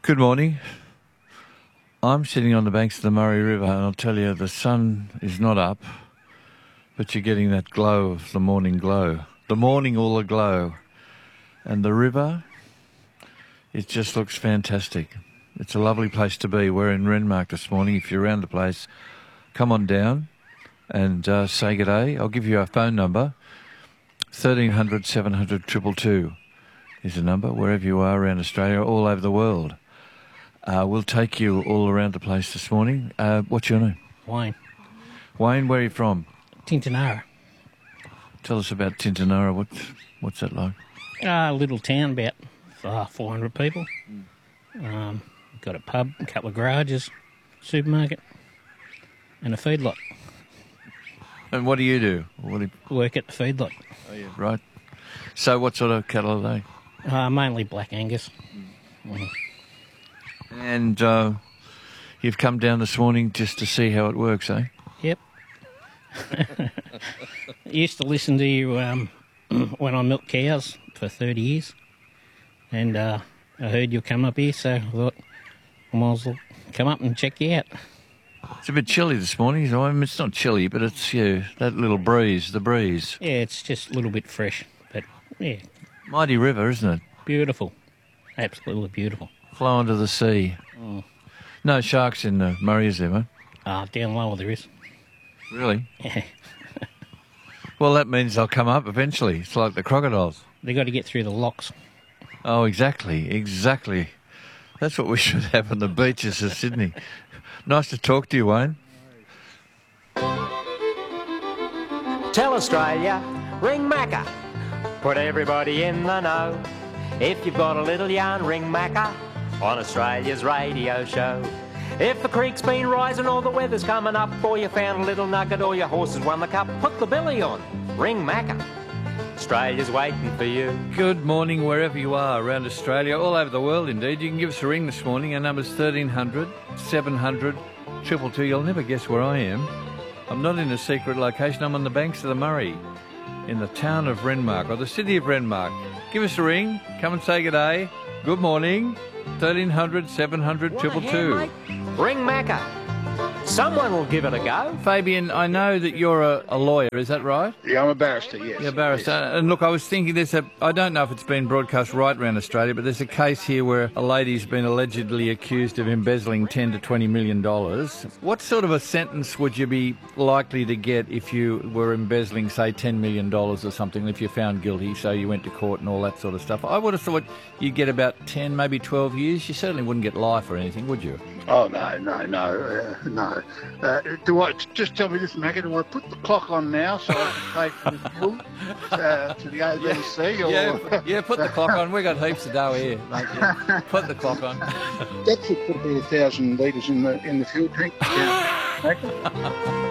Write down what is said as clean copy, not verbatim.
Good morning. I'm sitting on the banks of the Murray River, and I'll tell you, the sun is not up, but you're getting that glow of the morning glow. The morning all aglow. And the river, it just looks fantastic. It's a lovely place to be. We're in Renmark this morning. If you're around the place, come on down and say good day. I'll give you our phone number. 1300 700 222 is the number, wherever you are around Australia, all over the world. We'll take you all around the place this morning. What's your name? Wayne. Wayne, where are you from? Tintinara. Tell us about Tintinara. What's that like? A little town, about 400 people. Got a pub, a couple of garages, supermarket, and a feedlot. And what do you do? Work at the feedlot. Oh, yeah. Right. So what sort of cattle are they? Mainly Black Angus. And you've come down this morning just to see how it works, eh? Yep. I used to listen to you when I milked cows for 30 years. And I heard you come up here, so I thought I might as well come up and check you out. It's a bit chilly this morning, so it's not chilly, but it's that little breeze, the breeze. Yeah, it's just a little bit fresh, but yeah. Mighty river, isn't it? Beautiful. Absolutely beautiful. Flow into the sea. Oh. No sharks in the Murray, is there, mate? Down lower there is. Really? Yeah. Well, that means they'll come up eventually. It's like the crocodiles. They got to get through the locks. Oh, exactly. That's what we should have on the beaches of Sydney. Nice to talk to you, Wayne. Tell Australia, ring Macca. Put everybody in the know. If you've got a little yarn, ring Macca on Australia's radio show. If the creek's been rising or the weather's coming up, or you found a little nugget or your horse has won the cup, put the billy on, ring Macca. Australia's waiting for you. Good morning wherever you are around Australia, all over the world indeed. You can give us a ring this morning. Our number's 1300 700 222. You'll never guess where I am. I'm not in a secret location. I'm on the banks of the Murray in the town of Renmark, or the city of Renmark. Give us a ring. Come and say good day. Good morning. 1300 700 222. Ring Macca. Someone will give it a go. Fabian, I know that you're a lawyer, is that right? Yeah, I'm a barrister, yes. You're a barrister. Yes. And look, I was thinking I don't know if it's been broadcast right around Australia, but there's a case here where a lady's been allegedly accused of embezzling $10 to $20 million. What sort of a sentence would you be likely to get if you were embezzling, say, $10 million or something, if you're found guilty, so you went to court and all that sort of stuff? I would have thought you'd get about 10, maybe 12 years. You certainly wouldn't get life or anything, would you? Oh, no. Just tell me this, Macca, do I put the clock on now so I can pay for the fuel to the ABC? Or... Yeah, put the clock on. We've got heaps of dough here, mate. Yeah. Put the clock on. That should put about 1,000 litres in the fuel tank.